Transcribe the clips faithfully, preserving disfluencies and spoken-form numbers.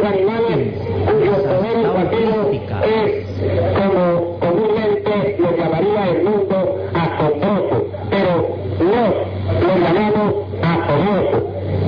Los animales cuyo poder olfativo es, como comúnmente lo llamaría el mundo, asombroso, pero no lo llamamos asombroso.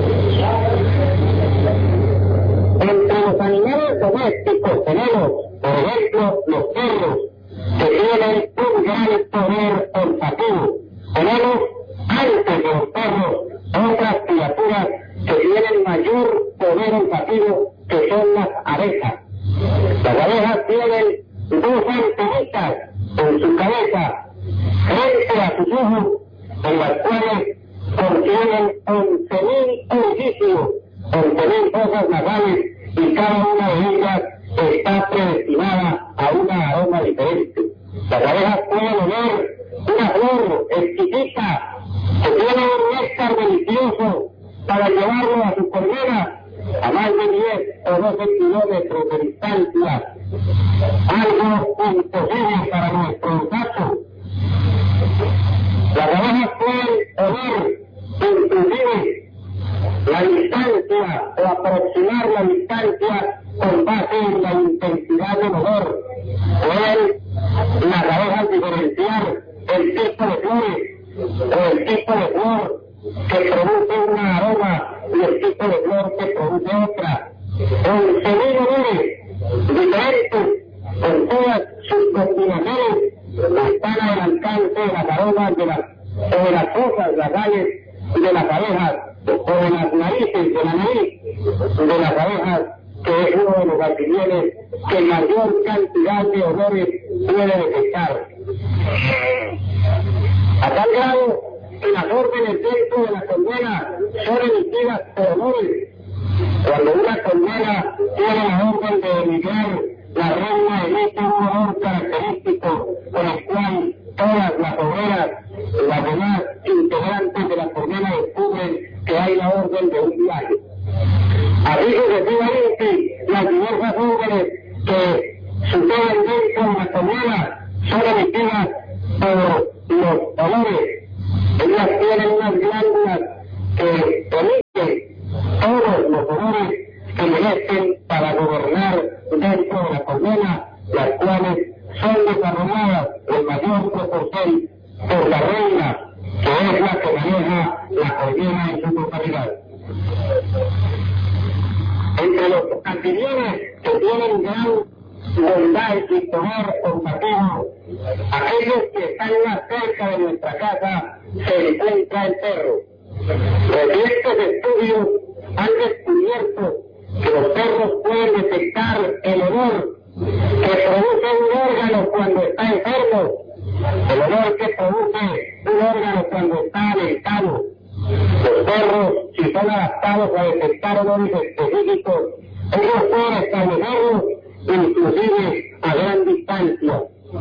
Entre los animales domésticos tenemos, por ejemplo, los perros, que tienen un gran poder olfativo. Tenemos, antes de los perros, otras criaturas que tienen mayor poder olfativo, que son las abejas. Las abejas tienen dos antenitas en su cabeza, frente a sus ojos, en las cuales contienen once mil orificios, once mil fosas nasales, y cada una de ellas está predestinada a una aroma diferente. Las abejas pueden oler una flor exquisita que tiene un néctar delicioso para llevarlo a su colmena a más de diez o doce kilómetros de distancia, algo imposible para nuestro olfato. Las abejas pueden oler inclusive la distancia o aproximar la distancia con base en la intensidad del olor. Pueden las abejas diferenciar el tipo de flores o el tipo de flor que produce una aroma y el tipo de flor que produce otra. once mil olores diferentes con todas sus combinaciones están al alcance de las aromas de las, o de las cosas nasales de las abejas, o de las narices, de la nariz de las abejas, que es uno de los anfitriones que mayor cantidad de olores puede detectar. A tal grado que las órdenes dentro de la colmena son emitidas por olores. Cuando una colmena tiene la orden de emigrar, la reina emite un olor característico con el cual todas las obreras, las demás integrantes de la colmena descubren que hay la orden de un viaje. Así sucesivamente, las diversas órdenes que suceden dentro de la colmena son emitidas por los olores. Ellas tienen unas glándulas que emiten todos los olores que merecen para gobernar dentro de la colmena, las cuales son desarrolladas en mayor proporción por la reina, que es la que maneja la colmena en su totalidad. Entre los anfitriones que tienen gran bondad y poder olfativo, aquellos que están más cerca de nuestra casa, se encuentra el perro. Recientes estudios han descubierto que los perros pueden detectar el olor que produce un órgano cuando está enfermo, el olor que produce un órgano cuando está alentado. Los perros, si son adaptados a detectar olores específicos, ellos pueden establecerlos inclusive a gran distancia.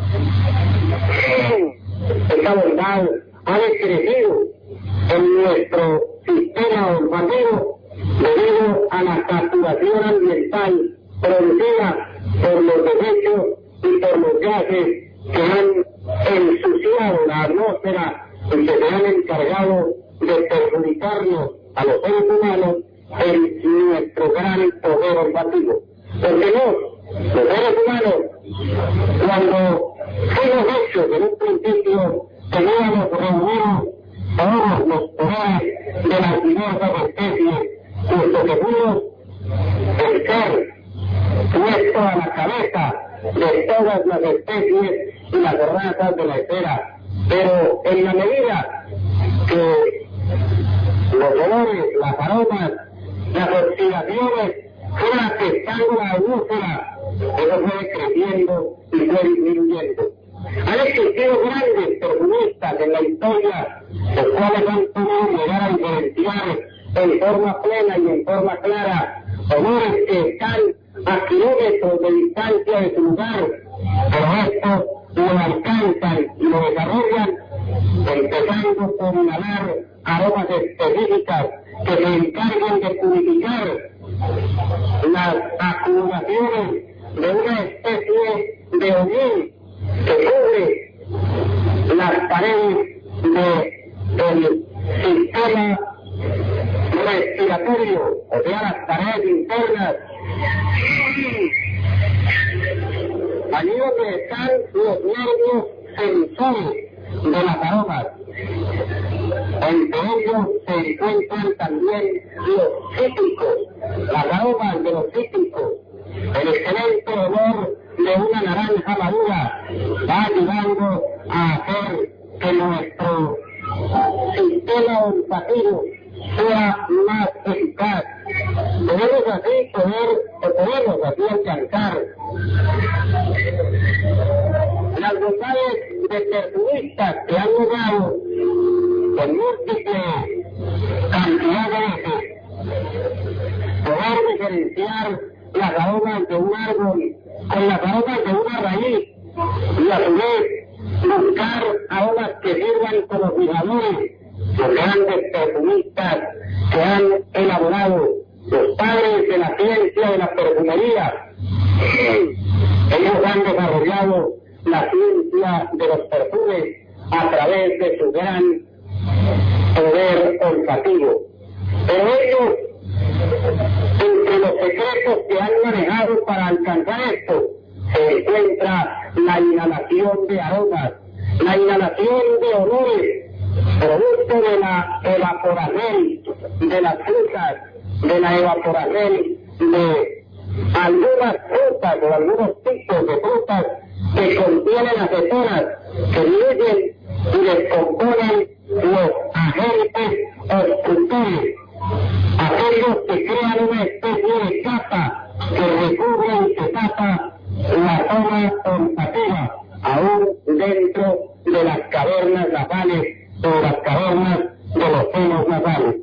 Esta bondad ha decrecido en nuestro sistema olfativo debido a la saturación ambiental producida por los desechos y por los gases que han ensuciado la atmósfera y que se han encargado de perjudicarnos a los seres humanos en nuestro gran poder olfativo. Porque no, los seres humanos, cuando fuimos hechos en un principio, teníamos reunidos todos los poderes de las diversas especies, puesto que fuimos el ser puesto a la cabeza de todas las especies y las razas de la esfera. Pero en la medida que los olores, las aromas, las oxidaciones fueron afectando la atmósfera, eso fue creciendo y fue disminuyendo. Han existido grandes perfumistas en la historia, los cuales han podido llegar a diferenciar en forma plena y en forma clara olores que están a kilómetros de distancia de su lugar, pero estos lo alcanzan y lo desarrollan, empezando por inhalar aromas específicas que se encargan de purificar las acumulaciones de una especie de hollín que cubre las paredes de, del sistema respiratorio, o sea, las paredes internas. Allí donde están los nervios sensores de las aromas. Entre ellos se encuentran también los cítricos, las aromas de los cítricos. El excelente olor de una naranja madura va ayudando a hacer que nuestro sistema olfativo sea más eficaz. Podemos así poder, o podemos así alcanzar las bondades de perfumistas que han llegado con múltiples cantidades de veces, poder diferenciar las aromas de un árbol con las aromas de una raíz y a su vez buscar aromas que sirvan como fijadores. Los grandes perfumistas que han elaborado, los padres de la ciencia de la perfumería, ellos han desarrollado la ciencia de los perfumes a través de su gran poder olfativo. Pero ellos, entre los secretos que han manejado para alcanzar esto, se encuentra la inhalación de aromas, la inhalación de olores, producto de la evaporación de las frutas, de la evaporación de algunas frutas o algunos tipos de frutas que contienen acetonas, que diluyen y descomponen los agentes obstructores, aquellos que crean una especie de capa que recubre y que tapa la zona olfativa, aún dentro de las cavernas nasales o las cavernas de los senos nasales.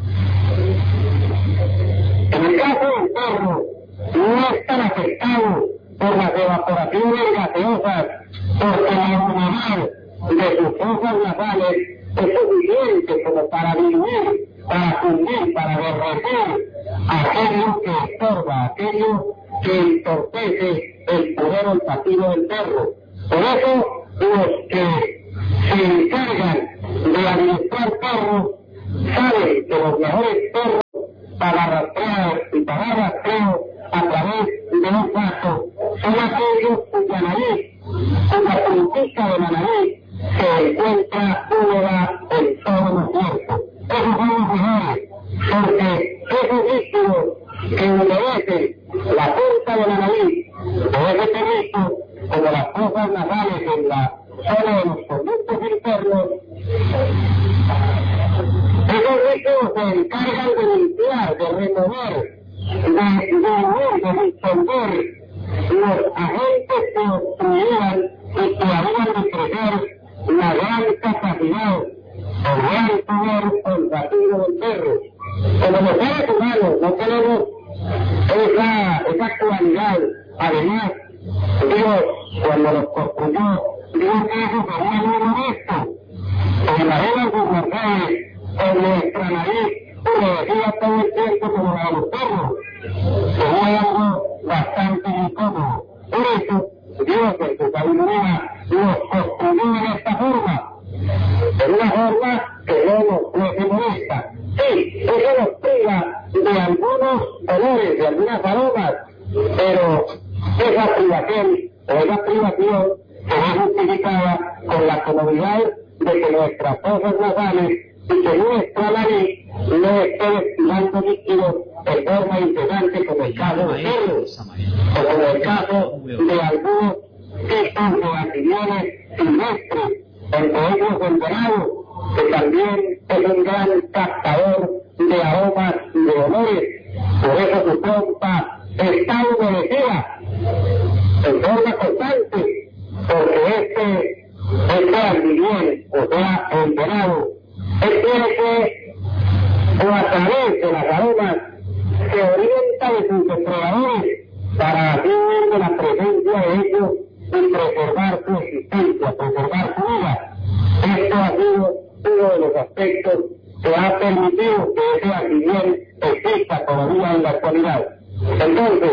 En el caso del perro, no es tan afectado por las evaporaciones gaseosas, porque la humedad de sus fosas nasales es suficiente como para diluir, para fundir, para derretir aquello que estorba, aquello que entorpece el poder olfativo del perro. Por eso, los que se encargan de administrar perros saben que los mejores perros para rastrear y para rastreo a través de un paso son aquellos cuya nariz, cuya puntita de la nariz se encuentra húmeda en todos los cuerpos. Esos son los mejores, porque esos líquidos que humedecen la punta de la nariz de ese perrito, como las fosas nasales en la zona de los conductos internos, esos líquidos se encargan de limpiar, de remover, de diluir, de disolver los agentes que obstruían y que habían de crecer la gran capacidad, el gran poder olfativo del perro. Como los seres humanos no tenemos esa, esa cualidad, además, Dios, cuando los construyó, Dios que eso sería muy honesto. En la vida de sus mercedes, en nuestra nariz, le decía todo el tiempo como la de los perros. Sería algo bastante incómodo. Por eso, Dios en su sabiduría los construyó de esta forma, de una forma que no nos fuese molesta. Sí, eso nos priva de algunos olores, de algunas aromas, pero esa privación o esa privación se ve justificada con la comodidad de que nuestras fosas nasales y que nuestra nariz no esté destilando líquidos en forma incesante, como el caso de perros, o como el caso de algunos tipos de anfitriones silvestres, entre ellos el venado, que también es un gran captador de aromas y de olores. Por eso su pompa está humedecida en forma constante, porque este, este anfitrión, o sea, el venado, él tiene que, o a través de las aromas, se orienta de sus depredadores para así ver de la presencia de ellos y preservar su existencia, preservar su vida. Esto ha sido uno de los aspectos que ha permitido que ese anfitrión exista todavía en la actualidad. Entonces,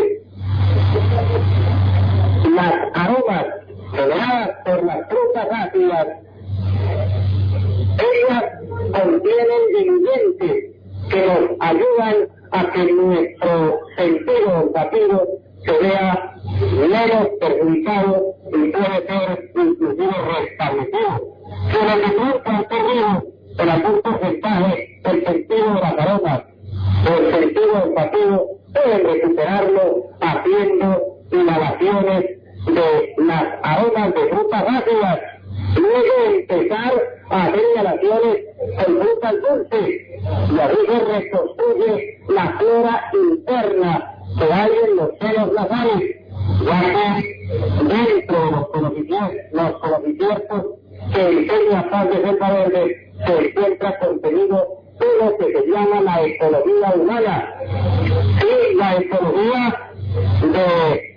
las aromas generadas por las frutas ácidas, ellas contienen diluyentes que nos ayudan a que nuestro sentido olfativo se vea menos perjudicado y puede ser inclusive restablecido. Si en el deporte han perdido en algún porcentaje el sentido de las aromas o el sentido olfativo, pueden recuperarlo haciendo inhalaciones de las aromas de frutas ácidas, luego empezar a hacer inhalaciones con frutas dulces, y así se reconstruye la flora interna que hay en los senos nasales, ya que dentro de los conoficiertos, los conoficiertos que enseña Paz de Selva Verde se encuentra contenido todo lo que se llama la ecología humana, y la ecología de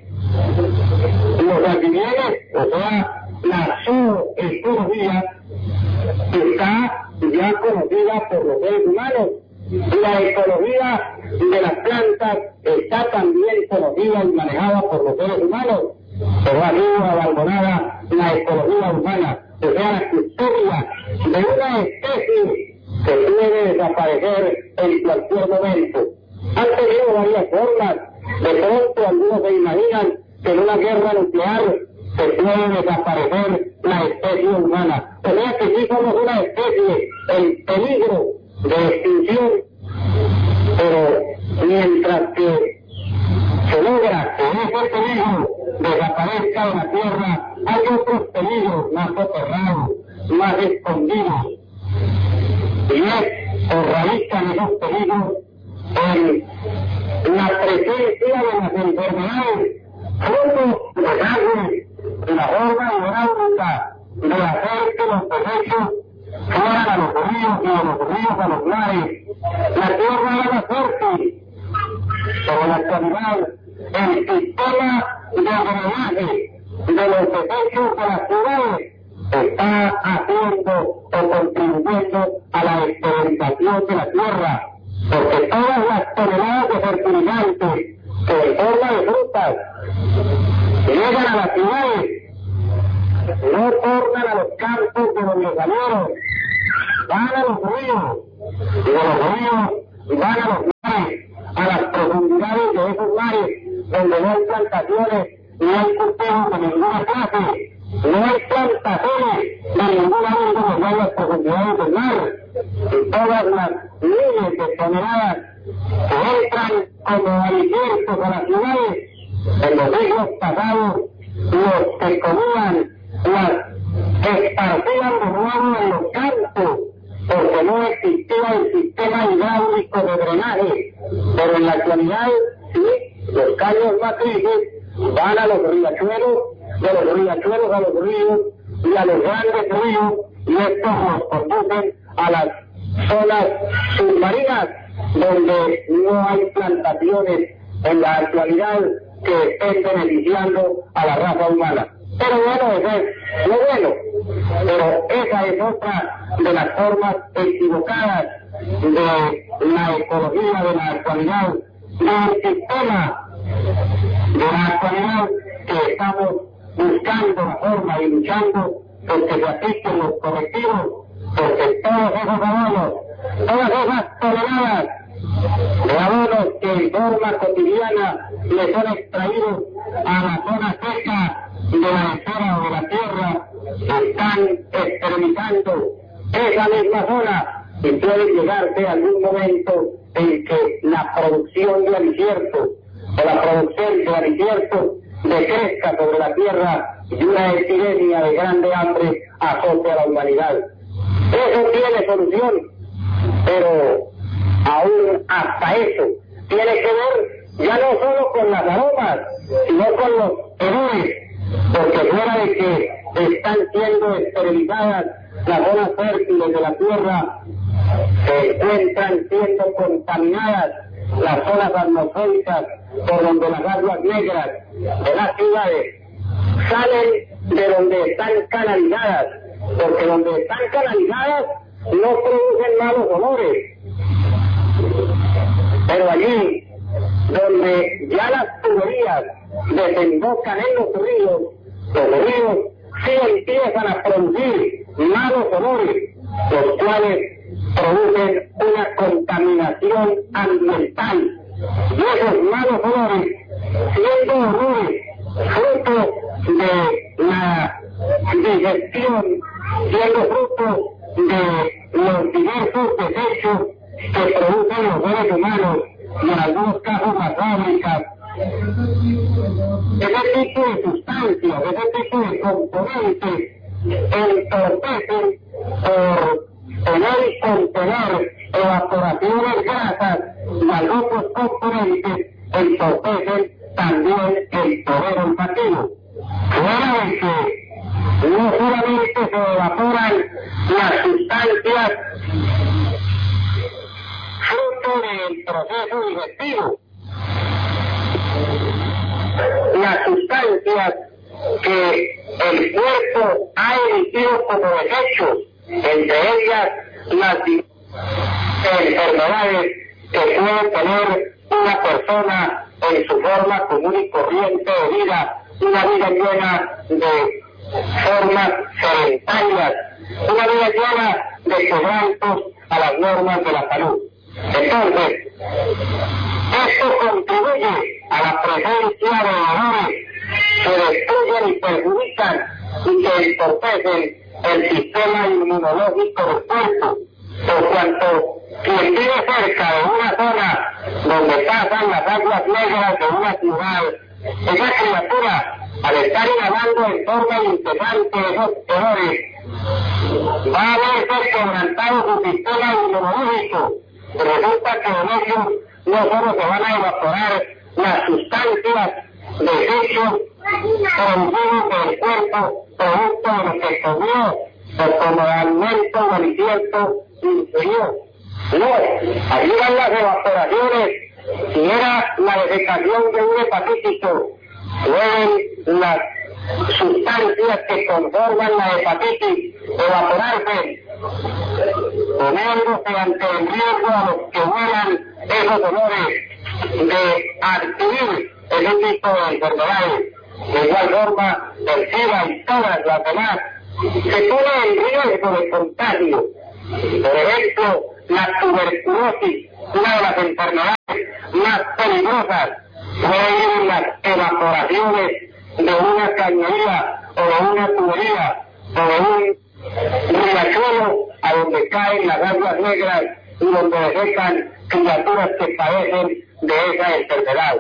los anfitriones, o sea, la zooecología, está ya conocida por los seres humanos. La ecología de las plantas está también conocida y manejada por los seres humanos, pero ha sido abandonada la ecología humana, o sea, la custodia de una especie que puede desaparecer en cualquier momento. Han tenido varias formas. De pronto algunos se imaginan que en una guerra nuclear se puede desaparecer la especie humana. O sea que sí somos una especie en peligro de extinción, pero mientras que se logra que ese peligro desaparezca de la Tierra, hay otros peligros más soterrados, más escondidos, y es o radican esos peligros en la presencia de las enfermedades, fruto de las de la forma hidráulica de hacer que los desechos fueran a los ríos y de los ríos a los mares. La tierra era fértil, pero en la actualidad el sistema de drenaje de los desechos de las ciudades está haciendo o contribuyendo a la esterilización de la tierra, porque todas las toneladas de fertilizantes que en forma de frutas llegan a las ciudades no tornan a los campos de donde salieron, van a los ríos, y de los ríos van a los mares, a las profundidades de esos mares, donde no hay plantaciones, ni hay cultivos de ninguna clase, no hay plantaciones de ninguna índole, no hay las profundidades del mar, y todas las miles de toneladas que entran como alimento a las ciudades, en los siglos pasados, los que comían las esparcían de nuevo en los campos, porque no existía el sistema hidráulico de drenaje, pero en la actualidad sí, los caños matrices van a los riachuelos, de los riachuelos a los ríos y a los grandes ríos, y estos los conducen a las zonas submarinas donde no hay plantaciones en la actualidad que estén beneficiando a la raza humana. Pero bueno, eso es lo bueno, pero esa es otra de las formas equivocadas de la ecología de la actualidad, del sistema de la actualidad, que estamos buscando la forma y luchando porque se apliquen los colectivos, porque todos esos abonos, todas esas toneladas de abonos que en forma cotidiana le son extraídos a la zona seca de la esfera o de la tierra, están esterilizando esa misma zona, y puede llegarse algún momento en que la producción de alicierto o la producción de alicierto decrezca sobre la tierra y una epidemia de grande hambre azote a la humanidad. Eso tiene solución, pero aún hasta eso tiene que ver ya no solo con las aromas, sino con los hedores, porque fuera de que están siendo esterilizadas las zonas fértiles de la tierra, se encuentran siendo contaminadas las zonas atmosféricas por donde las aguas negras de las ciudades salen de donde están canalizadas, porque donde están canalizadas no producen malos olores, pero allí donde ya las tuberías desembocan en los ríos, los ríos sí empiezan a producir malos olores, los cuales producen una contaminación ambiental. Y esos malos olores, siendo olores fruto de la digestión, siendo fruto de los diversos desechos que producen los seres humanos y en algunos casos las fábricas, ese tipo de sustancias, ese tipo de componentes entorpecen por tener y contener evaporaciones grasas y algunos componentes entorpecen también el poder olfativo. Fuera de que no solamente se evaporan las sustancias fruto del proceso digestivo, las sustancias que el cuerpo ha emitido como desechos, entre ellas las enfermedades que puede tener una persona en su forma común y corriente de vida, una vida llena de formas sedentarias, una vida llena de quebrantos a las normas de la salud. Entonces, esto contribuye a la presencia de olores que destruyen y perjudican y que entorpecen el sistema inmunológico del cuerpo, por cuanto quien vive cerca de una zona donde pasan las aguas negras de una ciudad, esa criatura, al estar inhalando en forma incesante esos olores, va a verse quebrantado su sistema inmunológico. Y resulta que en ellos no solo se van a evaporar las sustancias, desechos producidos del cuerpo, producto de lo que comió, o como alimento delicioso ingerió. No, allí van las evaporaciones, si era la desecación de un hepatito, pueden las sustancias que conforman la hepatitis evaporarse, poniéndose ante el riesgo a los que vuelan esos olores de adquirir ese tipo de enfermedades. De igual forma, el SIDA y todas las demás se ponen en riesgo de contagio. Por ejemplo, la tuberculosis, una de las enfermedades más peligrosas, puede ir en las evaporaciones de una cañería o de una tubería o de un riachuelo a donde caen las aguas negras y donde desecan criaturas que padecen de esa enfermedad.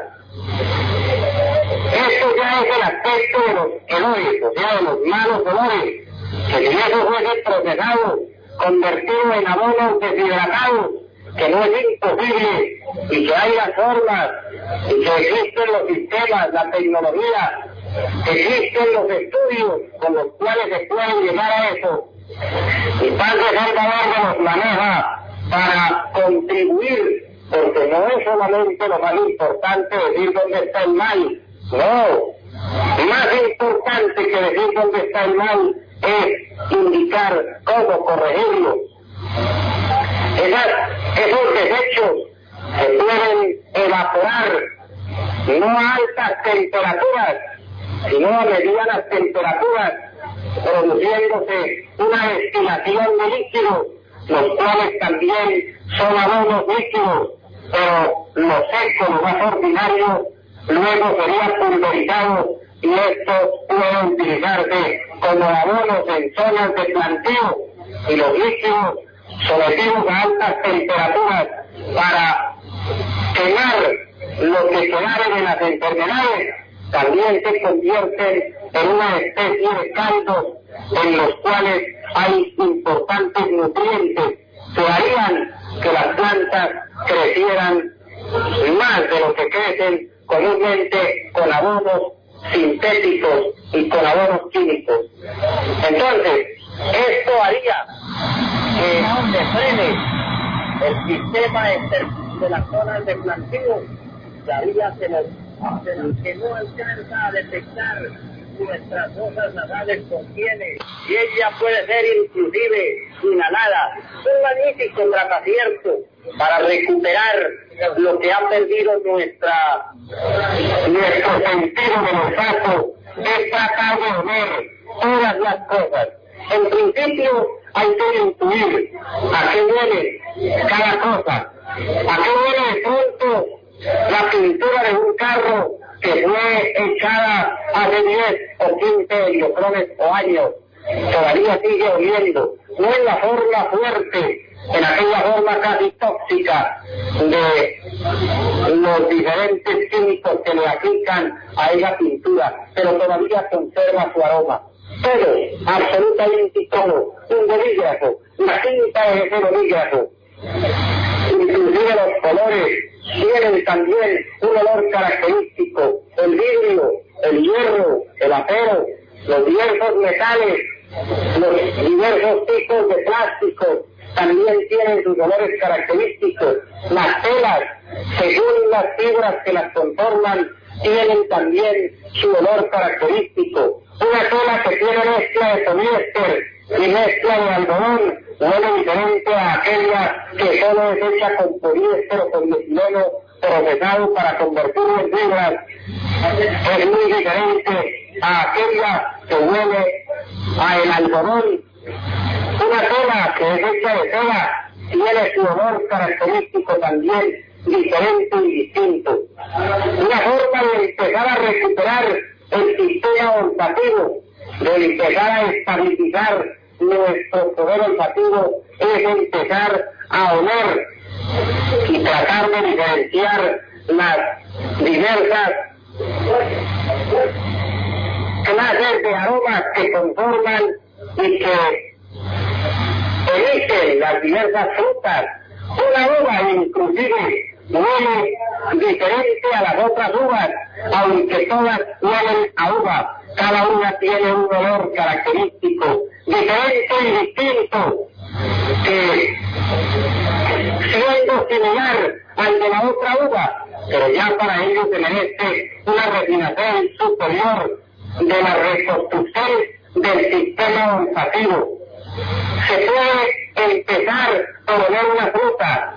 Esto ya es el aspecto de los olores, o sea, de los malos olores, que si eso fuese procesado, convertido en abonos deshidratados, que no es imposible, y que hay las formas, y que existen los sistemas, la tecnología, existen los estudios con los cuales se puede llegar a eso, y Padre Salvador los maneja para contribuir, porque no es solamente lo más importante decir dónde está el mal, no, más importante que decir dónde está el mal es indicar cómo corregirlo. Esas, esos desechos se pueden evaporar no a altas temperaturas, sino a medianas temperaturas, produciéndose una destilación de líquidos, los cuales también son abonos líquidos, pero lo seco, lo más ordinario, luego sería pulverizado y esto puede utilizarse como abonos en zonas de planteo, y los líquidos sometidos a altas temperaturas para quemar lo que quedaron en las enfermedades, también se convierten en una especie de caldos en los cuales hay importantes nutrientes que harían que las plantas crecieran más de lo que crecen comúnmente con abonos sintéticos y con abonos químicos. Entonces, esto haría que se frene el sistema de las zonas de planteo, que haría que, los, que no alcanza a detectar nuestras fosas nasales contiene, y ella puede ser inclusive inhalada. Un magnífico tratacierto para recuperar lo que ha perdido nuestra nuestro sentido del olfato, es tratar de oler todas las cosas. En principio hay que intuir a qué viene cada cosa. ¿A qué viene de pronto la pintura de un carro que fue echada hace diez o quince diocrones o años? Todavía sigue oliendo, no en la forma fuerte, en aquella forma casi tóxica de los diferentes químicos que le aplican a esa pintura, pero todavía conserva su aroma. Todo, absolutamente todo, un bolígrafo, la cinta de ese bolígrafo, inclusive los colores, tienen también un olor característico, el vidrio, el hierro, el acero, los diversos metales, los diversos tipos de plásticos también tienen sus olores característicos. Las telas, según las fibras que las conforman, tienen también su olor característico. Una tela que tiene mezcla de poliéster y mezcla de algodón huele diferente a aquella que solo es hecha con poliéster o con metileno procesado para convertirlo en fibras. Es muy diferente a aquella que huele a el algodón. Una tela que es hecha de tela tiene su olor característico también, diferente y distinto. Una forma de empezar a recuperar el sistema olfativo, de empezar a estabilizar nuestro poder olfativo, es empezar a oler y tratar de diferenciar las diversas clases de aromas que conforman y que emiten las diversas frutas. Una uva inclusive huele diferente a las otras uvas, aunque todas huelen a uva. Cada una tiene un olor característico, diferente y distinto, que siendo similar al de la otra uva, pero ya para ello se merece una refinación superior de la reconstrucción del sistema olfativo. Se puede empezar por oler una fruta,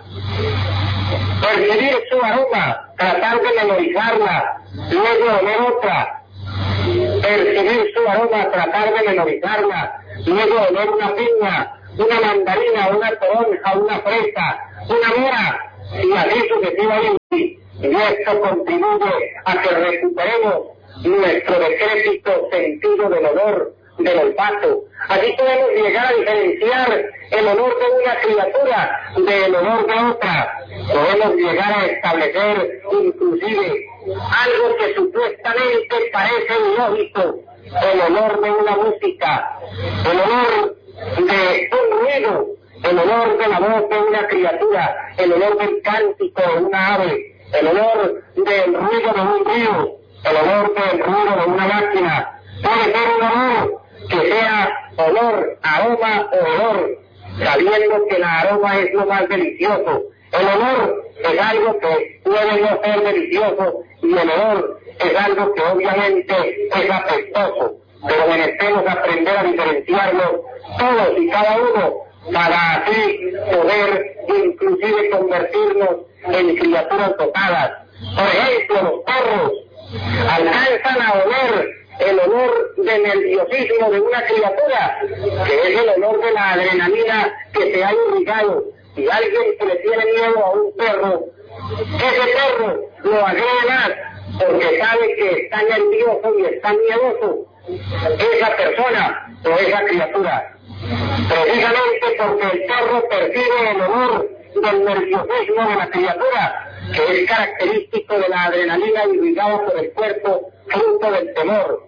percibir su aroma, tratar de memorizarla, luego oler otra, percibir su aroma, tratar de memorizarla, luego oler una piña, una mandarina, una toronja, una fresa, una mora, y así sucesivamente. Y esto contribuye a que recuperemos nuestro decrépito sentido del olor, del olfato. Así podemos llegar a diferenciar el olor de una criatura del olor de otra. Podemos llegar a establecer inclusive algo que supuestamente parece ilógico, el olor de una música, el olor de un ruido, el olor de la voz de una criatura, el olor del cántico de una ave, el olor del ruido de un río, el olor del ruido de una máquina. Puede ser un olor que sea olor, aroma o olor, sabiendo que el aroma es lo más delicioso. El olor es algo que puede no ser delicioso y el olor es algo que obviamente es apestoso, pero merecemos aprender a diferenciarlo todos y cada uno para así poder inclusive convertirnos en criaturas dotadas. Por ejemplo, los perros alcanzan a oler el olor de nerviosismo de una criatura, que es el olor de la adrenalina que se ha irrigado. Si alguien que le tiene miedo a un perro, ese perro lo agrede más porque sabe que está nervioso y está miedoso esa persona o esa criatura. Precisamente porque el perro percibe el olor del nerviosismo de la criatura, que es característico de la adrenalina irrigada por el cuerpo, fruto del temor.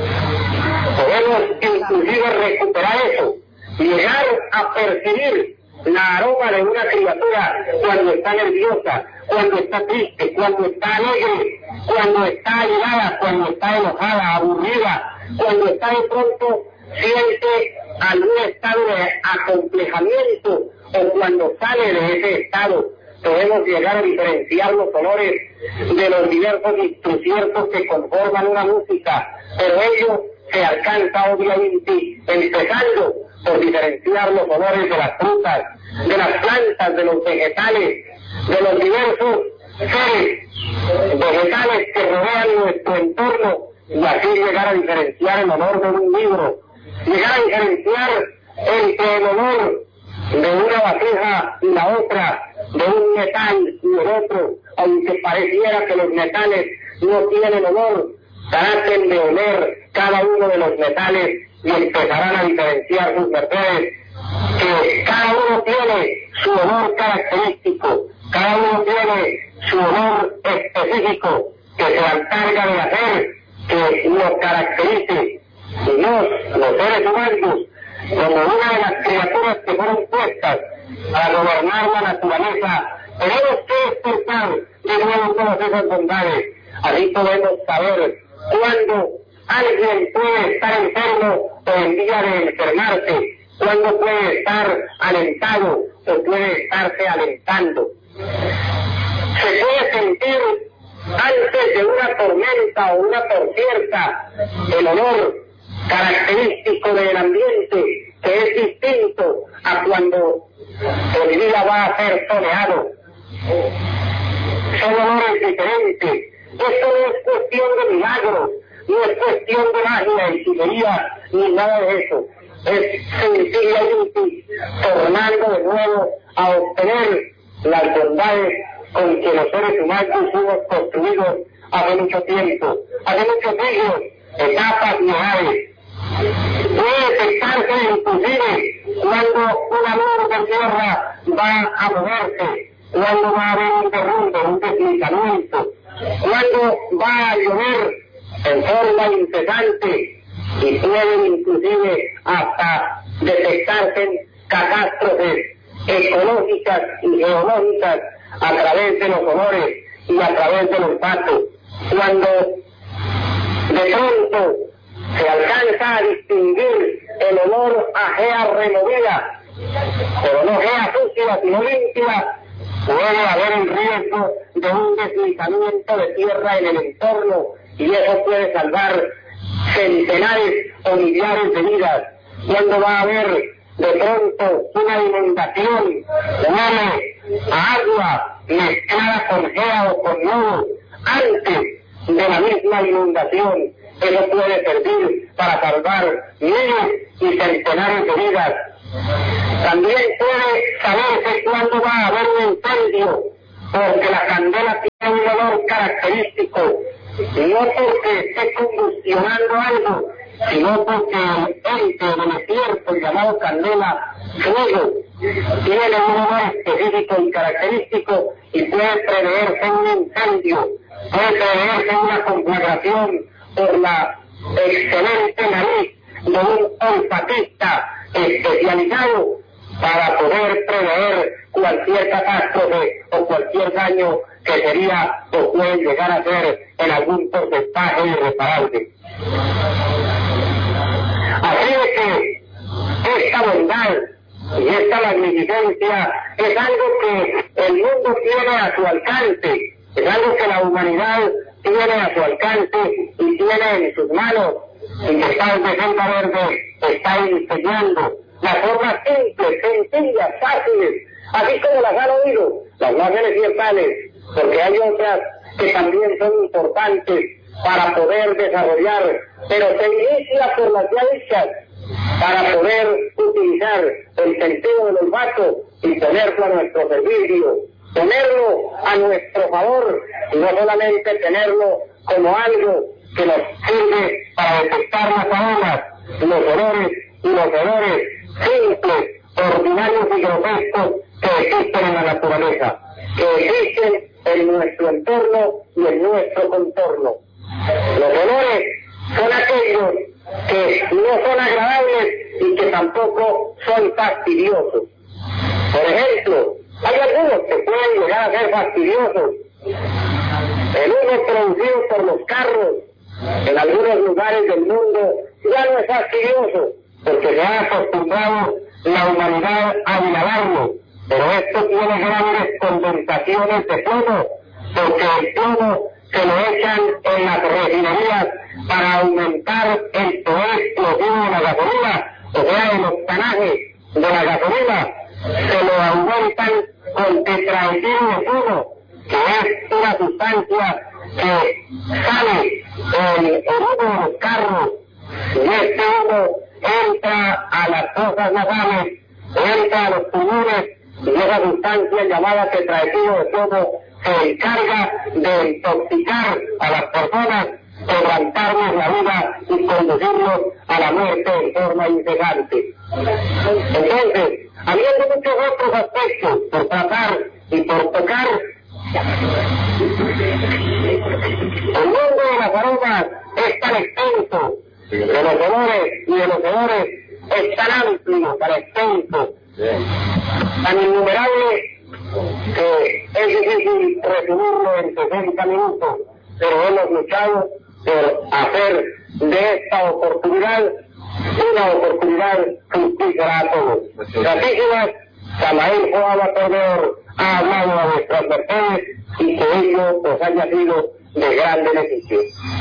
Podemos inclusive recuperar eso, llegar a percibir la aroma de una criatura cuando está nerviosa, cuando está triste, cuando está alegre, cuando está airada, cuando está enojada, aburrida, cuando está de pronto siente algún estado de acomplejamiento o cuando sale de ese estado. Podemos llegar a diferenciar los olores de los diversos instrumentos que conforman una música, pero ello se alcanza obviamente empezando por diferenciar los olores de las frutas, de las plantas, de los vegetales, de los diversos seres vegetales que rodean nuestro entorno, y así llegar a diferenciar el olor de un libro, llegar a diferenciar entre el olor de una vasija y la otra, de un metal y el otro, aunque pareciera que los metales no tienen olor, traten de oler cada uno de los metales y empezarán a diferenciar sus mercedes, que cada uno tiene su olor característico, cada uno tiene su olor específico que se encarga de hacer que lo caracterice. Y Dios, los seres humanos, como una de las criaturas que fueron puestas para gobernar la naturaleza, tenemos que expresar de nuevo todas esas bondades. Así podemos saber cuándo alguien puede estar enfermo o en vía de enfermarse, cuándo puede estar alentado o puede estarse alentando. Se puede sentir antes de una tormenta o una torcienta el olor característico del ambiente, que es distinto a cuando el día va a ser soleado. Son olores diferentes. Esto no es cuestión de milagros, no es cuestión de magia y hechicería, ni nada de eso. Es sencillamente tornando de nuevo a obtener las bondades con que los seres humanos fuimos construidos hace mucho tiempo, hace muchos siglos, etapas y edades. Puede detectarse inclusive cuando una nube de tierra va a moverse, cuando va a haber un derrumbe, un deslizamiento, cuando va a llover en forma incesante, y pueden inclusive hasta detectarse catástrofes ecológicas y geológicas a través de los olores y a través del olfato. Cuando de pronto se alcanza a distinguir el olor a gea removida, pero no gea sucia sino limpia, puede haber el riesgo de un deslizamiento de tierra en el entorno, y eso puede salvar centenares o millares de vidas. Cuando va a haber de pronto una inundación, huele a agua mezclada con gea o con lodo antes de la misma inundación, eso puede servir para salvar miles y centenares de vidas. También puede saberse cuándo va a haber un incendio, porque la candela tiene un olor característico, no porque esté combustionando algo, sino porque el ente del desierto llamado candela, fuego, tiene un olor específico y característico y puede preverse un incendio, puede preverse una conflagración por la excelente nariz de un olfatista especializado para poder prever cualquier catástrofe o cualquier daño que sería o puede llegar a ser en algún porcentaje irreparable. Así es que esta bondad y esta magnificencia es algo que el mundo tiene a su alcance, es algo que la humanidad tiene a su alcance y tiene en sus manos, y que está en Senda Verde está enseñando las formas simples, sencillas, fáciles, así como las han oído, las más elementales, porque hay otras que también son importantes para poder desarrollar, pero se inicia por las ya dichas, para poder utilizar el sentido del olfato y ponerlo a nuestro servicio, ponerlo a nuestro favor, y no solamente tenerlo como algo que nos sirve para detectar las aromas, los olores y los olores simples, ordinarios y grotescos que existen en la naturaleza, que existen en nuestro entorno y en nuestro contorno. Los olores son aquellos que no son agradables y que tampoco son fastidiosos. Por ejemplo, hay algunos que pueden llegar a ser fastidiosos. El humo producido por los carros en algunos lugares del mundo ya no es fastidioso, porque se ha acostumbrado la humanidad a inhalarlo, pero esto tiene grandes condensaciones de plomo, porque el plomo se lo echan en las refinerías para aumentar el poder explosivo de la gasolina, o sea, el octanaje de la gasolina, se lo aumentan con tetraetileno de plomo, que es una sustancia que sale en el humo de los carros, y este humo entra a las fosas nasales, entra a los pulmones, y esa sustancia llamada tetraetilio de plomo se encarga de intoxicar a las personas, quebrantarles la vida y conducirlos a la muerte en forma incesante. Entonces, habiendo muchos otros aspectos por tratar y por tocar, el mundo de las aromas es tan extenso, de los olores y de los olores es tan amplio, tan extenso, tan innumerable, que es difícil resumirlo en sesenta minutos, pero hemos luchado por hacer de esta oportunidad una oportunidad fructífera a todos. Gracias, Samael Joaba Cordero ha hablado a nuestras mercedes y que ello os haya sido de gran beneficio.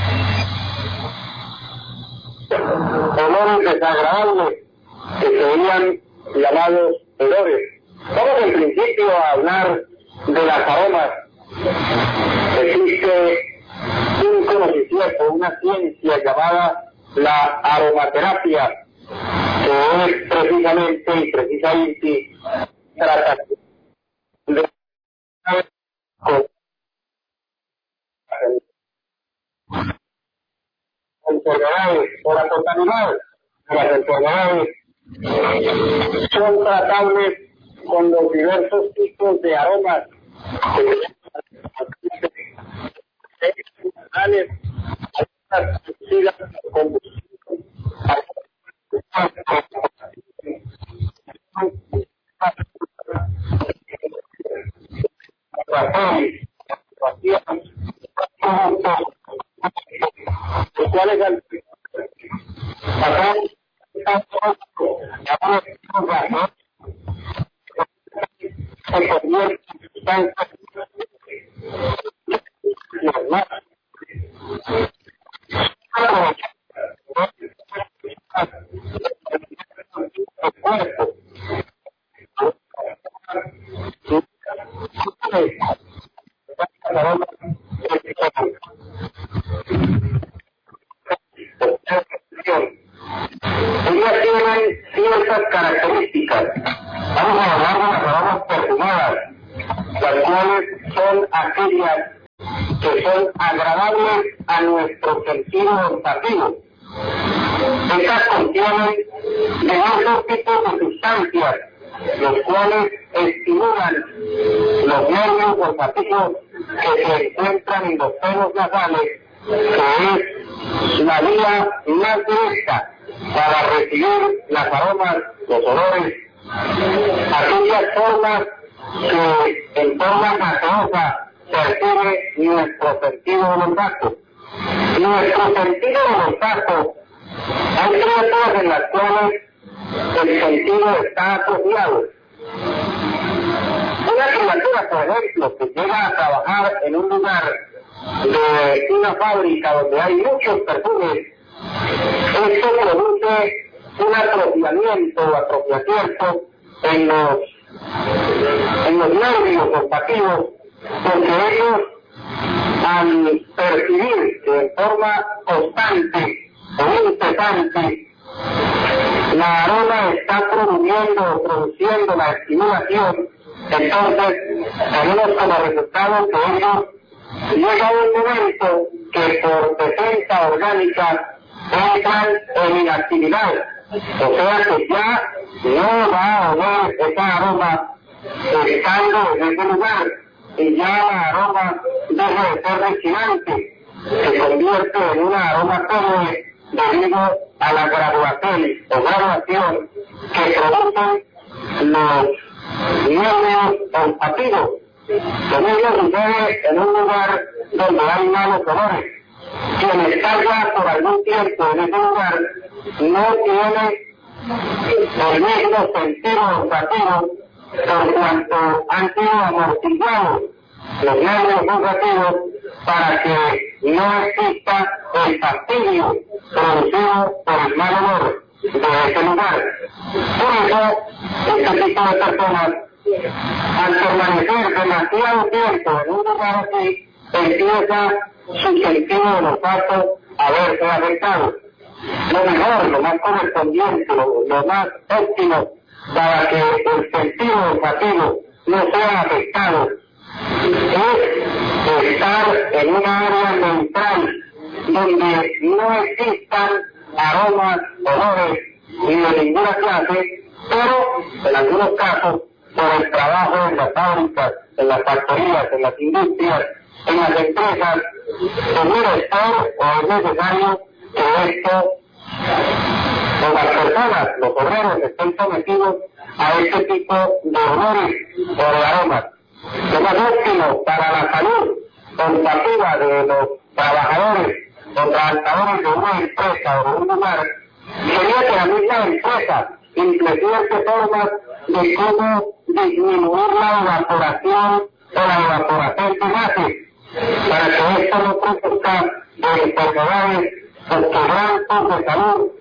Olores desagradables que serían llamados olores. Vamos en principio a hablar de las aromas. Existe un conocimiento, una ciencia llamada la aromaterapia, que es precisamente y precisamente trata de enfermedades o la totalidad de las enfermedades son tratables con los diversos tipos de aromas ¿cuál es el lo mejor, lo más correspondiente, lo, lo más óptimo para que el sentido olfativo no sea afectado es estar en una área neutral donde no existan aromas, olores ni de ninguna clase, pero en algunos casos por el trabajo en las fábricas, en las factorías, en las industrias, en las empresas, es necesario o es necesario que esto, o las personas, los obreros, estén sometidos a este tipo de olores o de aromas. Lo más óptimo para la salud olfativa de los trabajadores o trabajadores de una empresa o de un lugar sería que la misma empresa implemente formas de cómo disminuir la evaporación o la evaporación de gases para que esto no produzca de enfermedades o quebrantos de salud.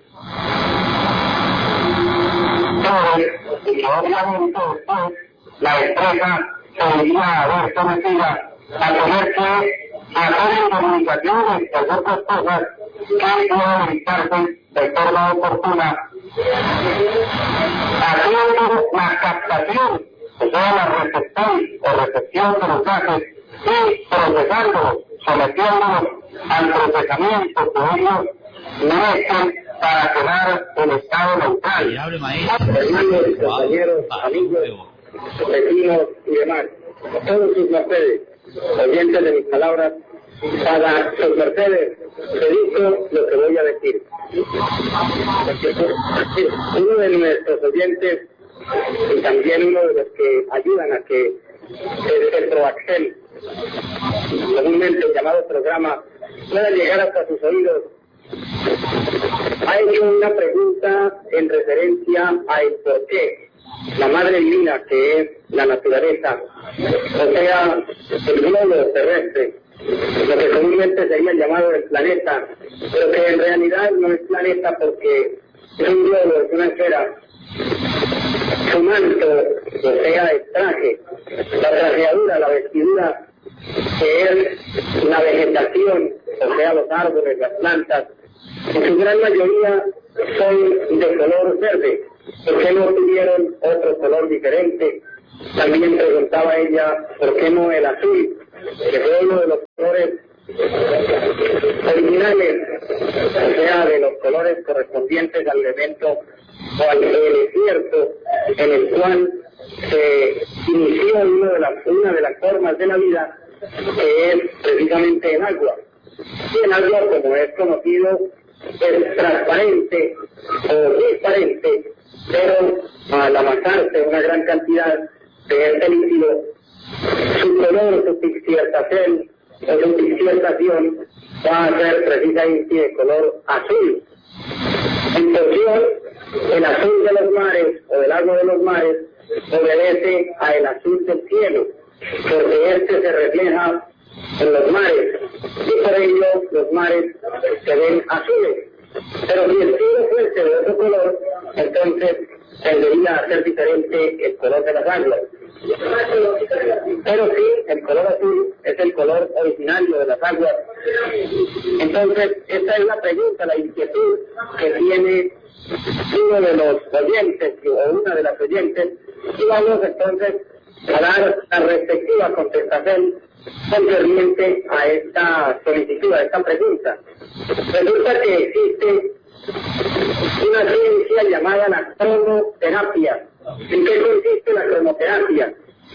Y que obviamente después la empresa se iría a ver sometida a tener que hacer comunicaciones y hacer otras cosas que puedan evitarse de forma oportuna, haciendo la captación, o sea, la recepción o recepción de los gases y procesándolos, sometiéndolos al procesamiento que ellos merecen para quedar en estado neutral. Hermanos, compañeros, amigos, vecinos y demás, todos sus mercedes, oyentes de mis palabras, para sus mercedes, dedico lo que voy a decir. Uno de nuestros oyentes, y también uno de los que ayudan a que el Centroaxel, comúnmente llamado programa, pueda llegar hasta sus oídos, ha hecho una pregunta en referencia a el por qué la madre divina, que es la naturaleza, o sea, el globo terrestre, lo que comúnmente sería llamado el planeta, pero que en realidad no es planeta porque es un globo, es una esfera, su manto, o sea, el traje, la trajeadura, la vestidura, que es la vegetación, o sea, los árboles, las plantas, en su gran mayoría son de color verde. ¿Por qué no tuvieron otro color diferente? También preguntaba ella, ¿por qué no el azul? Que fue uno de los colores originales, o sea, de los colores correspondientes al evento o al desierto en el cual se inició una de las, una de las formas de la vida, que es precisamente el agua. Y el agua, como es conocido, es transparente o transparente, pero al amasarse una gran cantidad de este líquido, su color, su pigmentación o su pigmentación va a ser precisamente de color azul. En porción, el azul de los mares o del agua de los mares obedece a el azul del cielo, porque este se refleja en los mares, y por ello los mares se ven azules. Pero si el cielo fuese de otro color, entonces tendería a ser diferente el color de las aguas. Pero sí, el color azul es el color originario de las aguas. Entonces, esta es la pregunta, la inquietud que tiene uno de los oyentes o una de las oyentes, y vamos entonces a dar la respectiva contestación concerniente a esta solicitud, a esta pregunta. Resulta que existe una ciencia llamada la cromoterapia. ¿En qué consiste la cromoterapia?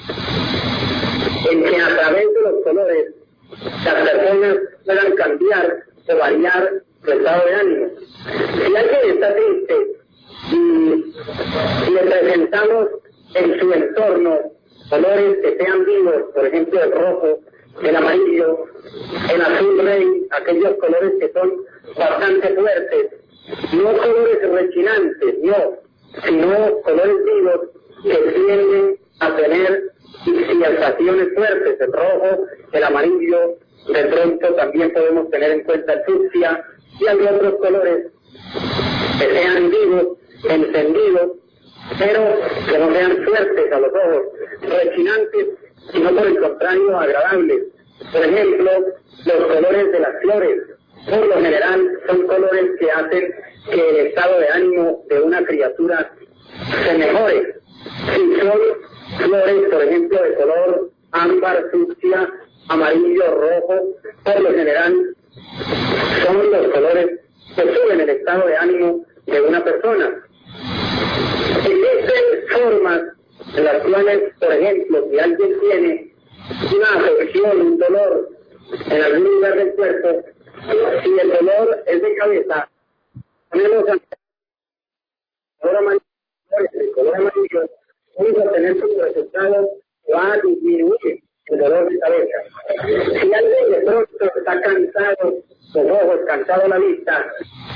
En que a través de los colores las personas puedan cambiar o variar su estado de ánimo. Si alguien está triste y le presentamos en su entorno colores que sean vivos, por ejemplo el rojo, el amarillo, el azul rey, aquellos colores que son bastante fuertes, no colores rechinantes, no, sino colores vivos que tienden a tener sensaciones fuertes, el rojo, el amarillo, de pronto también podemos tener en cuenta el fucsia y hay otros colores que sean vivos, encendidos, pero que no sean fuertes a los ojos, rechinantes, sino por el contrario agradables. Por ejemplo, los colores de las flores, por lo general son colores que hacen que el estado de ánimo de una criatura se mejore. Si son flores, por ejemplo, de color ámbar, fucsia, amarillo, rojo, por lo general son los colores que suben el estado de ánimo de una persona. Existen formas en las cuales, por ejemplo, si alguien tiene una afección, un dolor en algún lugar del cuerpo, si el dolor es de cabeza, ponemos el color amarillo, el color amarillo, vamos a tener como resultado va a disminuir el dolor de cabeza. Si alguien de pronto está cansado, los ojos, cansado la vista,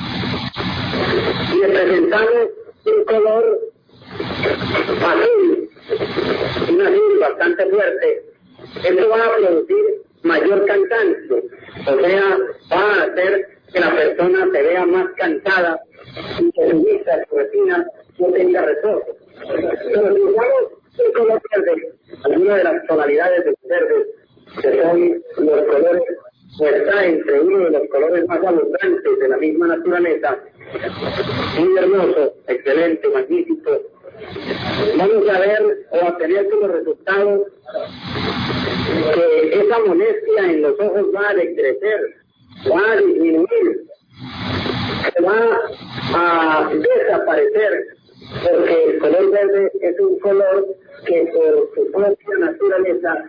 y le presentamos un color azul, un azul bastante fuerte, eso va a producir mayor cansancio, o sea, va a hacer que la persona se vea más cansada y que su vista, su retina no tenga reposo. Pero si usamos un color verde, alguna de las tonalidades del verde, que son los colores, o está entre uno de los colores más abundantes de la misma naturaleza, muy hermoso, excelente, magnífico, vamos a ver o a tener como resultado que esa molestia en los ojos va a decrecer, va a disminuir, va a desaparecer, porque el color verde es un color que por su propia naturaleza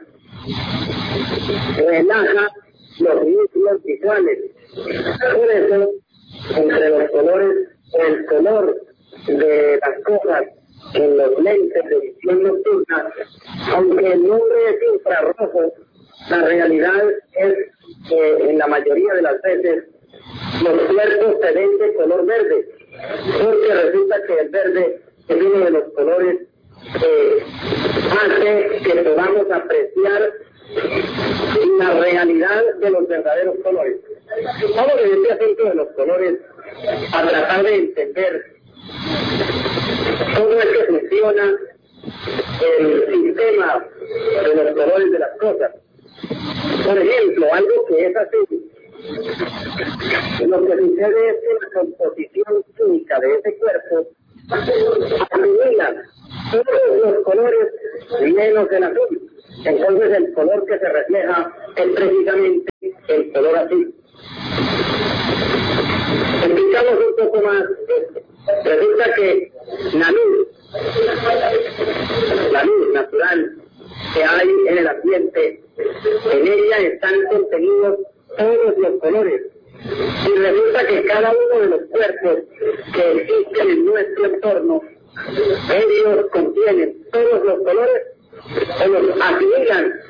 relaja los músculos visuales. Por eso, entre los colores, el color de las cosas en los lentes de visión nocturna, aunque el nombre es infrarrojo, la realidad es que en la mayoría de las veces los cuerpos se ven de color verde, porque resulta que el verde es uno de los colores que hace que podamos apreciar la realidad de los verdaderos colores. Vamos en este asunto de los colores a tratar de entender cómo es que funciona el sistema de los colores de las cosas. Por ejemplo, algo que es así, lo que sucede es que la composición química de ese cuerpo asimila todos los colores menos el azul. Entonces el color que se refleja es precisamente el color azul. Explicamos un poco más esto. Resulta que la luz, la luz natural que hay en el ambiente, en ella están contenidos todos los colores. Y resulta que cada uno de los cuerpos que existen en nuestro entorno, ellos contienen todos los colores o los asimilan,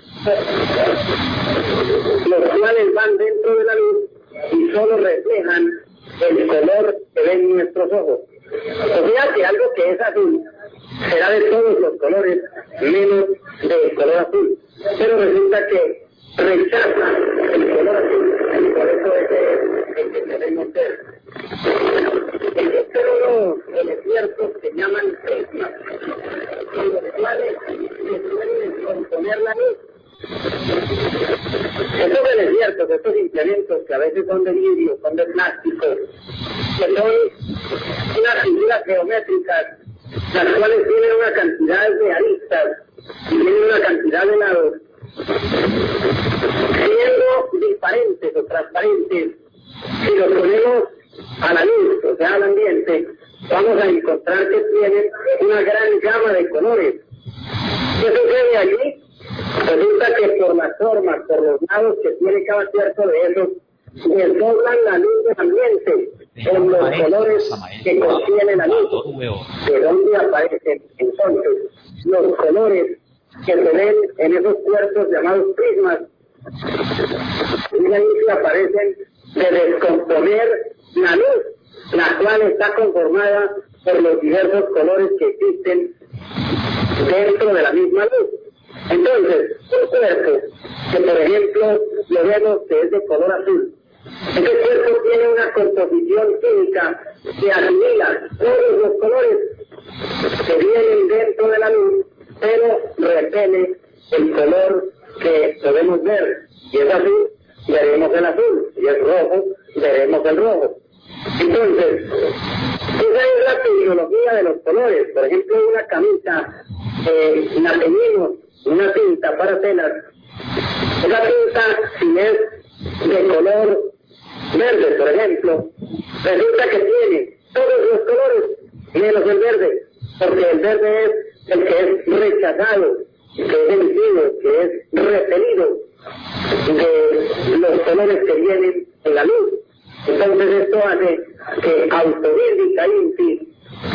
los cuales van dentro de la luz y solo reflejan el color que ven nuestros ojos. O sea que algo que es azul será de todos los colores menos del color azul, pero resulta que rechaza el color azul, y por eso es el que queremos ver. Existen unos desiertos que llaman prismas, en los cuales se suele componer la luz. Estos desiertos, estos implementos que a veces son de vidrio, son de plástico, que son unas figuras geométricas, las cuales tienen una cantidad de aristas y tienen una cantidad de lados, siendo diferentes o transparentes, si los ponemos a la luz, o sea al ambiente, vamos a encontrar que tienen una gran gama de colores. ¿Qué sucede allí? Resulta que por las formas, por los lados que tiene cada cierto de esos, desdoblan la luz del ambiente con los colores que contiene la luz. ¿De dónde aparecen entonces los colores que se ven en esos cuerpos llamados prismas? Y ahí se aparecen de descomponer la luz, la cual está conformada por los diversos colores que existen dentro de la misma luz. Entonces, un cuerpo que, por ejemplo, lo vemos que es de color azul, ese cuerpo tiene una composición química que asimila todos los colores que vienen dentro de la luz, pero repele el color que podemos ver. Y es azul, veremos el azul. Y es rojo, veremos el rojo. Entonces, esa es la tecnología de los colores. Por ejemplo, una camisa, eh, la teñimos, una tinta para telas. Esa tinta, si es de color verde, por ejemplo, resulta que tiene todos los colores menos el verde, porque el verde es el que es rechazado, que es vencido, que es repelido de los colores que vienen en la luz. Entonces esto hace que autodídica Inti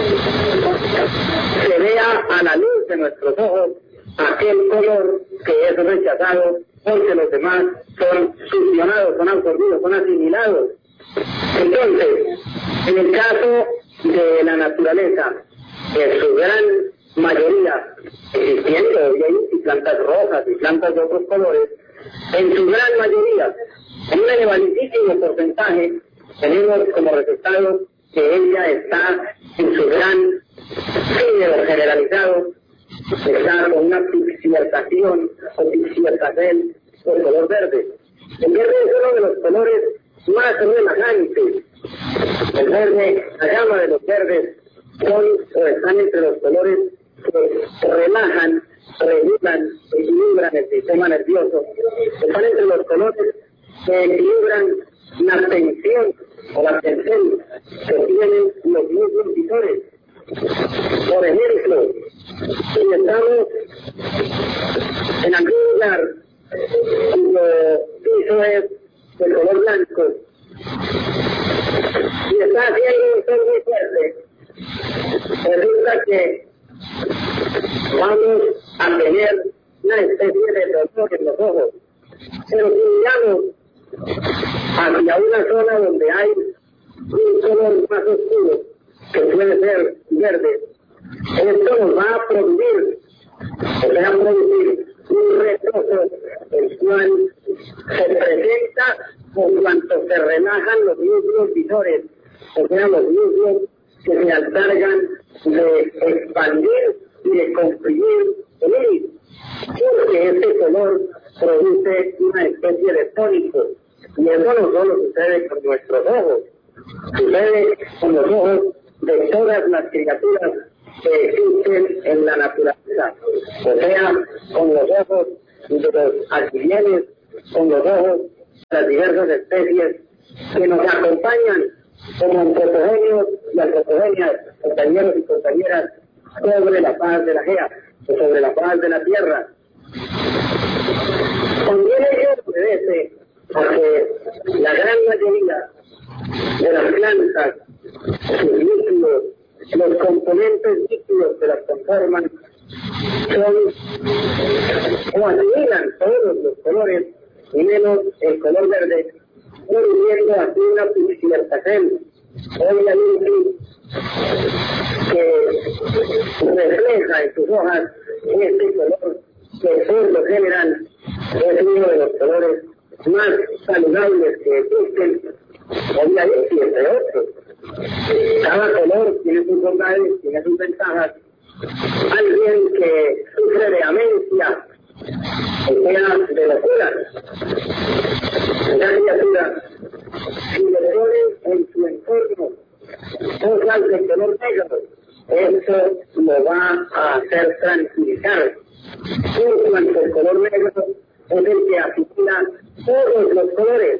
se vea a la luz de nuestros ojos aquel color que es rechazado, porque los demás son fusionados, son absorbidos, son asimilados. Entonces, en el caso de la naturaleza, en su gran mayoría, existiendo y plantas rojas y plantas de otros colores, en su gran mayoría, en un elevadísimo porcentaje, tenemos como resultado que ella está en su gran género generalizado, está con una pigmentación o pigmentación del color verde. El verde es uno de los colores más relajantes. El verde, la gama de los verdes, son o están entre los colores que relajan, regulan, equilibran el sistema nervioso. Están entre los colores que equilibran la tensión o la tensión que tienen los mismos visores. Por ejemplo, si estamos en algún lugar cuyo piso es de color blanco y está haciendo un sol muy fuerte, resulta que vamos a tener una especie de dolor en los ojos. Pero si miramos hacia una zona donde hay un color más oscuro, que puede ser verde, esto nos va a producir, o sea, a producir un retrozo, el cual se presenta por cuanto se relajan los núcleos visores, o sea, los núcleos que se encargan de expandir y de comprimir el iris, porque este color produce una especie de tónico, y eso no solo sucede con nuestros ojos, sucede con los ojos de todas las criaturas que existen en la naturaleza, o sea, con los ojos de los alquileres, con los ojos de las diversas especies que nos acompañan como antropogenios y antropogenias, compañeros y compañeras, sobre la faz de la Gea, o sobre la faz de la Tierra. También ello obedece a que la gran mayoría de las plantas, sus líquidos, los componentes líquidos que las conforman, son o asimilan todos los colores, y menos el color verde, produciendo así una pigmentación, obviamente, que refleja en sus hojas este color que por lo general es uno de los colores más saludables que existen, obviamente, entre otros. Cada color tiene sus bondades, tiene sus ventajas. Alguien que sufre de amencia, o sea, de locura, esa criatura, si le ponen en su entorno cosas de color negro, eso lo va a hacer tranquilizar. Por cuanto el color negro es el que asimila todos los colores.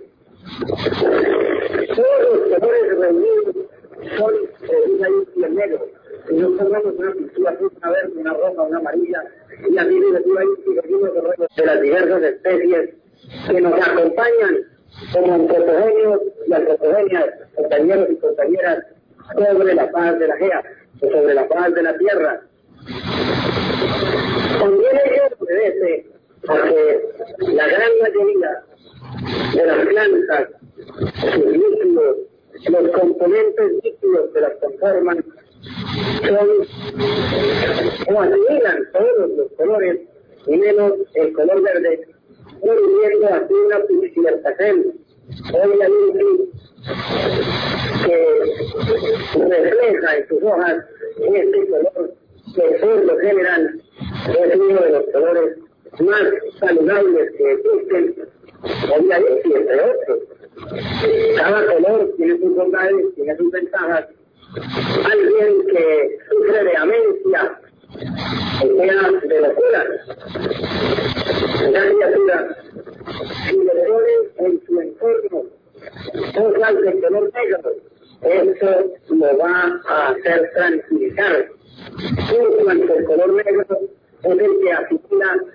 Todos los colores reunidos son el y el negro. Si nos pongamos una pintura azul, una verde, una roja, una amarilla, y así seguimos de las diversas especies que nos acompañan como antropogenios y antropogenias, compañeros y compañeras, sobre la faz de la Gea, o sobre la faz de la Tierra. También ello obedece a que la gran mayoría de las plantas, sus líquidos, los componentes líquidos que las conforman, son o asimilan todos los colores, y menos el color verde, produciendo así una pigmentación, obviamente, que refleja en sus hojas este color que por lo general es uno de los colores más saludables que existen, obviamente, entre otros. Cada color tiene sus bondades, tiene sus ventajas. Alguien que sufre de amencia, o sea, de locura, una criatura, si le ponen en su entorno cosas de color negro, eso lo va a hacer tranquilizar. En cuanto al color negro, es el que asimila